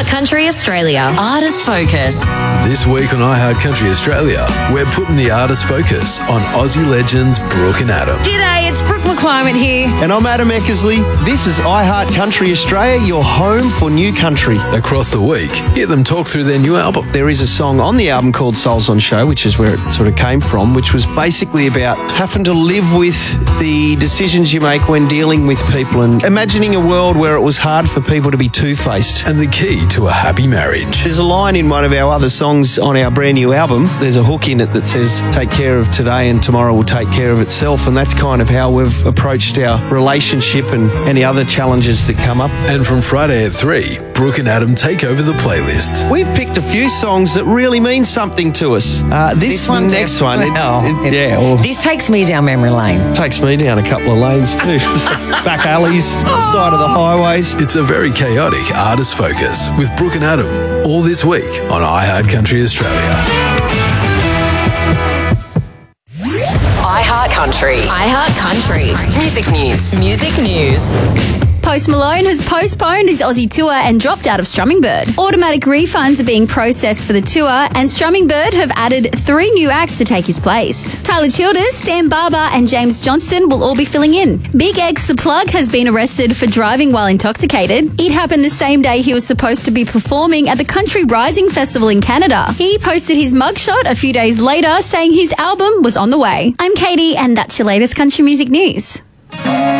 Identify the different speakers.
Speaker 1: iHeart Country Australia. Artist Focus.
Speaker 2: This week on iHeart Country Australia, we're putting the artist focus on Aussie legends Brooke and Adam.
Speaker 3: G'day, it's Brooke McClymont here.
Speaker 4: And I'm Adam Eckersley. This is iHeart Country Australia, your home for new country.
Speaker 2: Across the week, hear them talk through their new album.
Speaker 4: There is a song on the album called Souls on Show, which is where it sort of came from, which was basically about having to live with the decisions you make when dealing with people and imagining a world where it was hard for people to be two-faced.
Speaker 2: And the key to a happy marriage.
Speaker 4: There's a line in one of our other songs on our brand new album. There's a hook in it that says, take care of today and tomorrow will take care of itself. And that's kind of how we've approached our relationship and any other challenges that come up.
Speaker 2: And from Friday at 3, Brooke and Adam take over the playlist.
Speaker 4: We've picked a few songs that really mean something to us. This next one,
Speaker 3: This takes me down memory lane.
Speaker 4: Takes me down a couple of lanes too. Back alleys, side of the highways.
Speaker 2: It's a very chaotic artist focus with Brooke and Adam, all this week on iHeart Country Australia.
Speaker 1: iHeart Country. iHeart Country. Music news. Music news.
Speaker 5: Post Malone has postponed his Aussie tour and dropped out of Strumming Bird. Automatic refunds are being processed for the tour, and Strumming Bird have added 3 new acts to take his place. Tyler Childers, Sam Barber and James Johnston will all be filling in. Big X The Plug has been arrested for driving while intoxicated. It happened the same day he was supposed to be performing at the Country Rising Festival in Canada. He posted his mugshot a few days later saying his album was on the way. I'm Katie and that's your latest country music news.